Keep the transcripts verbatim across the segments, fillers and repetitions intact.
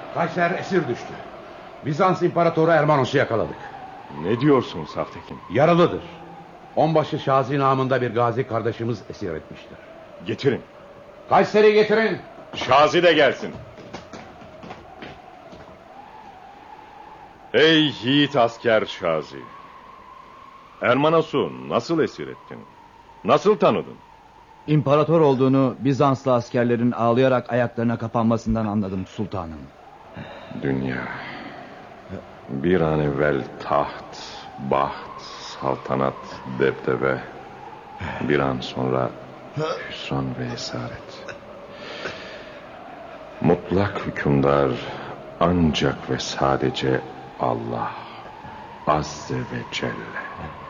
Kayser esir düştü. Bizans İmparatoru Ermanos'u yakaladık. Ne diyorsun Saftekin? Yaralıdır. Onbaşı Şazi namında bir gazi kardeşimiz esir etmiştir. Getirin. Kayser'i getirin. Şazi de gelsin. Ey yiğit asker Şazi. Ermanos'u nasıl esir ettin? Nasıl tanıdın? İmparator olduğunu Bizanslı askerlerin ağlayarak ayaklarına kapanmasından anladım sultanım. Dünya. Bir an evvel taht, baht, saltanat, debdebe. Bir an sonra hüsran ve esaret. Mutlak hükümdar ancak ve sadece Allah Azze ve Celle.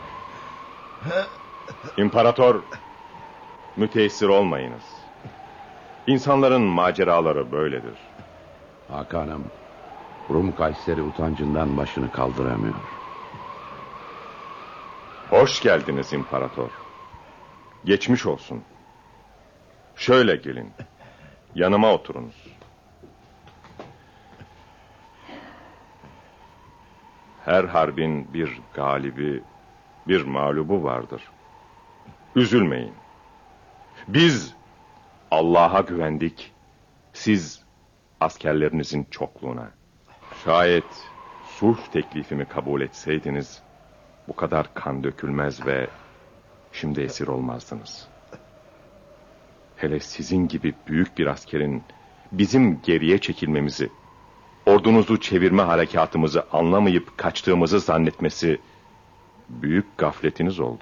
İmparator, müteessir olmayınız. İnsanların maceraları böyledir. Hakan'ım, Rum Kayseri utancından başını kaldıramıyor. Hoş geldiniz İmparator. Geçmiş olsun. Şöyle gelin. Yanıma oturunuz. Her harbin bir galibi, bir mağlubu vardır. Üzülmeyin. Biz Allah'a güvendik. Siz askerlerinizin çokluğuna. Şayet sulh teklifimi kabul etseydiniz bu kadar kan dökülmez ve şimdi esir olmazdınız. Hele sizin gibi büyük bir askerin bizim geriye çekilmemizi, ordunuzu çevirme harekatımızı anlamayıp kaçtığımızı zannetmesi büyük gafletiniz oldu.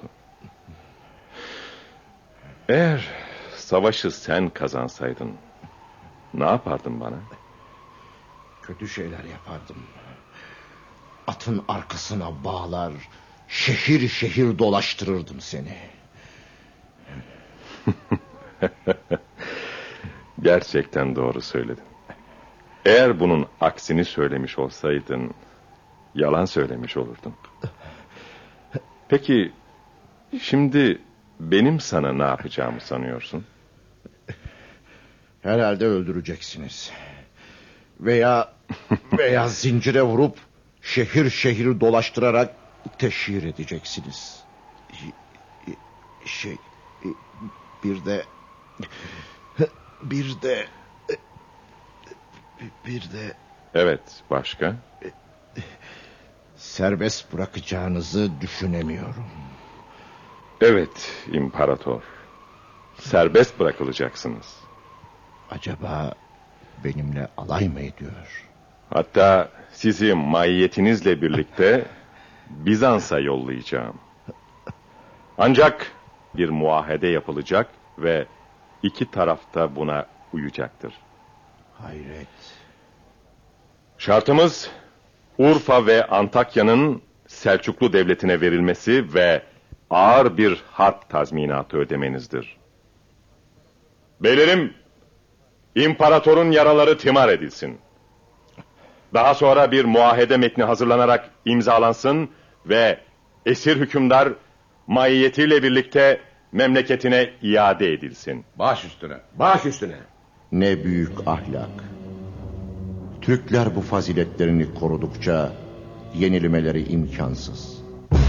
Eğer savaşı sen kazansaydın ne yapardın bana? Kötü şeyler yapardım. Atın arkasına bağlar, şehir şehir dolaştırırdım seni. Gerçekten doğru söyledin. Eğer bunun aksini söylemiş olsaydın yalan söylemiş olurdun. Peki şimdi benim sana ne yapacağımı sanıyorsun? Herhalde öldüreceksiniz. Veya veya zincire vurup şehir şehir dolaştırarak teşhir edeceksiniz. Şey, bir de bir de bir de Evet, başka? serbest bırakacağınızı düşünemiyorum. Evet, İmparator. Serbest bırakılacaksınız. Acaba benimle alay mı ediyor? Hatta sizi maiyetinizle birlikte Bizans'a yollayacağım. Ancak bir muahede yapılacak ve iki taraf da buna uyacaktır. Hayret. Şartımız Urfa ve Antakya'nın Selçuklu Devleti'ne verilmesi ve ağır bir harp tazminatı ödemenizdir. Beylerim, İmparatorun yaraları timar edilsin. Daha sonra bir muahede metni hazırlanarak imzalansın ve esir hükümdar maiyetiyle birlikte memleketine iade edilsin. Baş üstüne, baş üstüne. Ne büyük ahlak. Türkler bu faziletlerini korudukça yenilmeleri imkansız.